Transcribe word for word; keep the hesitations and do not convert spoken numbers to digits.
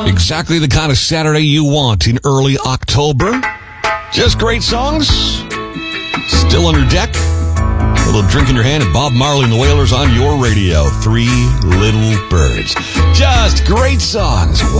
Exactly the kind of Saturday you want in early October. Just great songs. Still under deck. A little drink in your hand and Bob Marley and the Wailers on your radio. Three Little Birds. Just great songs. Wow.